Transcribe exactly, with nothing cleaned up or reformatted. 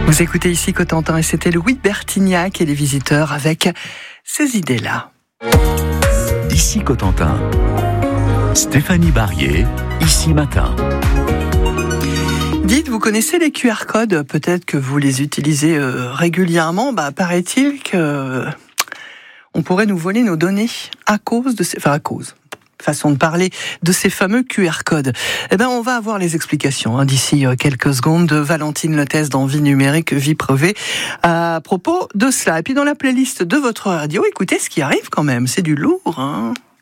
Vous écoutez ici Cotentin et c'était Louis Bertignac et les visiteurs avec ces idées-là. Ici Cotentin. Stéphanie Barrier, ici matin. Dites, vous connaissez les Q R codes? Peut-être que vous les utilisez euh, régulièrement. Bah, paraît-il que euh, on pourrait nous voler nos données à cause de ces... Enfin, à cause... façon de parler de ces fameux Q R codes. Eh ben, on va avoir les explications hein, d'ici quelques secondes de Valentine Lettès dans Vie numérique, vie privée à propos de cela. Et puis dans la playlist de votre radio, écoutez ce qui arrive quand même, c'est du lourd, hein.